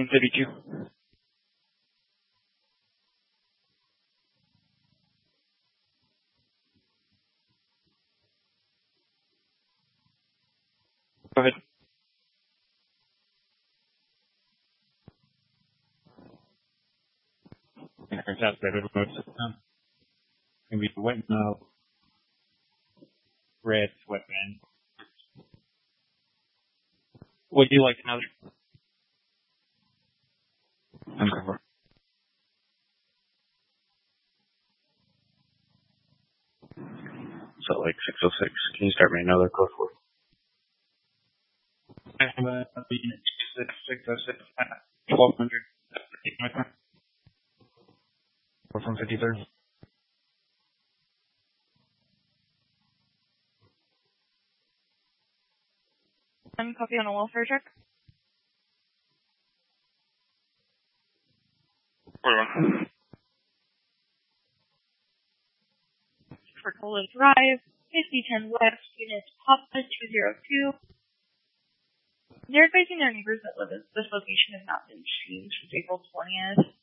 32. Go ahead. That's better. Gonna be wet red sweatband. Would you like another? Okay. So like 606. Can you start me another code for? I have a unit 606 1200. We're from 53rd. Copy on a welfare check. 41. For Cola Drive, 5010 West, unit Papa 202. They're advising their neighbors that live at this location has not been changed since April 20th.